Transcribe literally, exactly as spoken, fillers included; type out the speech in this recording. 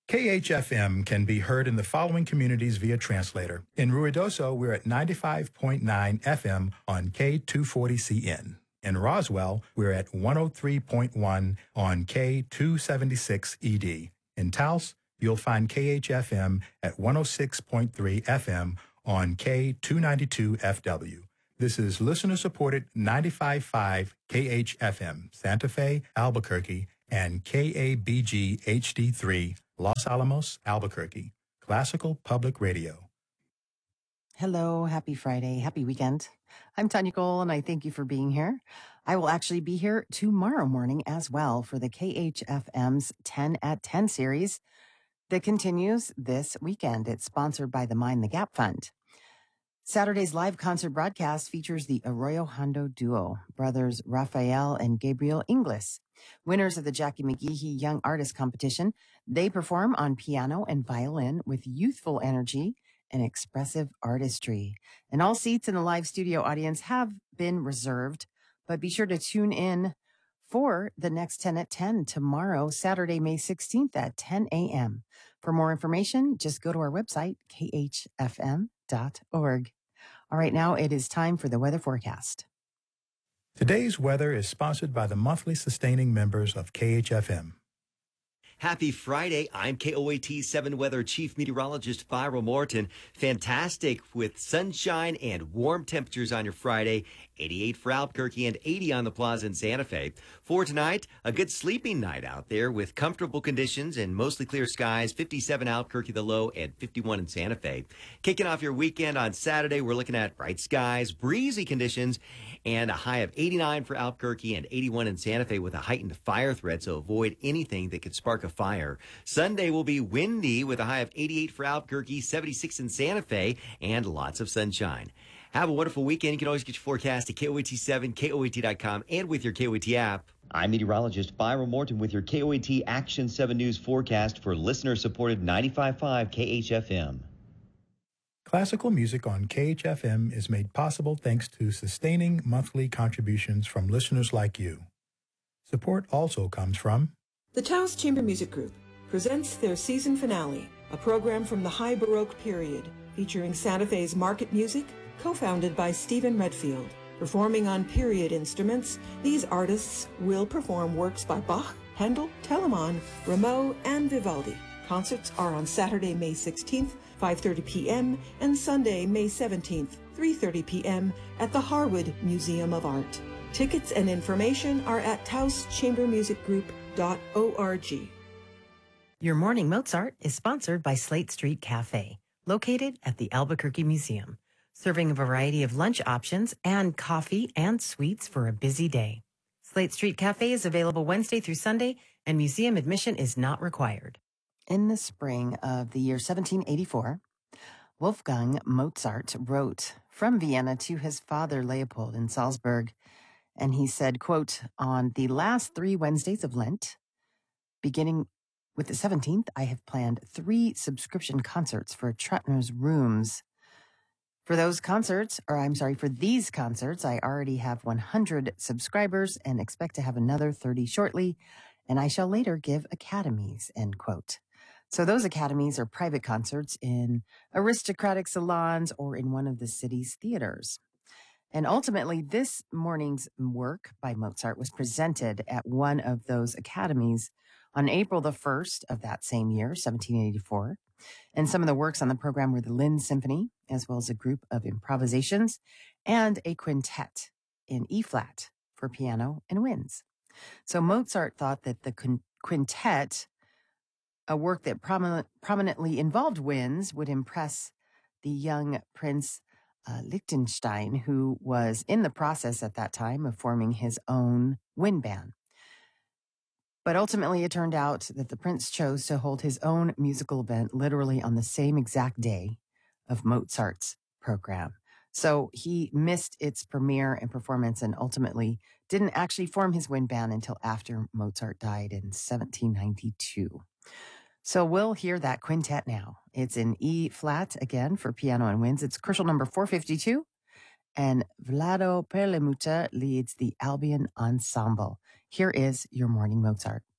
K H F M can be heard in the following communities via translator. In Ruidoso, we're at ninety-five point nine F M on K two forty C N. In Roswell, we're at one oh three point one on K two seventy-six E D. In Taos, you'll find K H F M at one oh six point three F M on K two ninety-two F W. This is listener-supported ninety-five point five K H F M, Santa Fe, Albuquerque, and K A B G H D three, Los Alamos, Albuquerque. Classical Public Radio. Hello, happy Friday, happy weekend. I'm Tanya Cole, and I thank you for being here. I will actually be here tomorrow morning as well for the K H F M's ten at ten series that continues this weekend. It's sponsored by the Mind the Gap Fund. Saturday's live concert broadcast features the Arroyo Hondo duo, brothers Rafael and Gabriel Ingles. Winners of the Jackie McGeehee Young Artist Competition, they perform on piano and violin with youthful energy and expressive artistry. And all seats in the live studio audience have been reserved, but be sure to tune in for the next ten at ten tomorrow, Saturday, May sixteenth at ten a.m. For more information, just go to our website, k h f m dot org. All right, now it is time for the weather forecast. Today's weather is sponsored by the monthly sustaining members of K H F M. Happy Friday. I'm K O A T seven Weather Chief Meteorologist Byron Morton. Fantastic with sunshine and warm temperatures on your Friday. eighty-eight for Albuquerque and eighty on the Plaza in Santa Fe. For tonight, a good sleeping night out there with comfortable conditions and mostly clear skies. fifty-seven Albuquerque the low and fifty-one in Santa Fe. Kicking off your weekend on Saturday, we're looking at bright skies, breezy conditions, and a high of eighty-nine for Albuquerque and eighty-one in Santa Fe with a heightened fire threat, so avoid anything that could spark a fire. Sunday will be windy with a high of eighty-eight for Albuquerque, seventy-six in Santa Fe, and lots of sunshine. Have a wonderful weekend. You can always get your forecast at K O A T seven, K O A T dot com, and with your K O A T app. I'm meteorologist Byron Morton with your K O A T Action seven News forecast for listener-supported ninety-five point five K H F M. Classical music on K H F M is made possible thanks to sustaining monthly contributions from listeners like you. Support also comes from the Taos Chamber Music Group presents their season finale, a program from the High Baroque period, featuring Santa Fe's market music, co-founded by Stephen Redfield. Performing on period instruments, these artists will perform works by Bach, Handel, Telemann, Rameau, and Vivaldi. Concerts are on Saturday, May sixteenth, five thirty p.m., and Sunday, May seventeenth, three thirty p.m. at the Harwood Museum of Art. Tickets and information are at taos chamber music group dot org. Your morning Mozart is sponsored by Slate Street Cafe, located at the Albuquerque Museum, serving a variety of lunch options and coffee and sweets for a busy day. Slate Street Cafe is available Wednesday through Sunday, and museum admission is not required. In the spring of the year seventeen eighty-four, Wolfgang Mozart wrote from Vienna to his father Leopold in Salzburg, and he said, quote, "On the last three Wednesdays of Lent, beginning with the seventeenth, I have planned three subscription concerts for Trotner's Rooms. For those concerts, or I'm sorry, for these concerts, I already have one hundred subscribers and expect to have another thirty shortly, and I shall later give academies," end quote. So those academies are private concerts in aristocratic salons or in one of the city's theaters. And ultimately, this morning's work by Mozart was presented at one of those academies on April the first of that same year, seventeen eighty-four. And some of the works on the program were the Linz Symphony, as well as a group of improvisations and a quintet in E-flat for piano and winds. So Mozart thought that the quintet, a work that prominent, prominently involved winds, would impress the young Prince uh, Liechtenstein, who was in the process at that time of forming his own wind band. But ultimately, it turned out that the prince chose to hold his own musical event literally on the same exact day of Mozart's program. So he missed its premiere and performance and ultimately didn't actually form his wind band until after Mozart died in seventeen ninety-two. So we'll hear that quintet now. It's in E flat again for piano and winds. It's crucial number four fifty-two. And Vlado Perlemuter leads the Albion Ensemble. Here is your morning Mozart.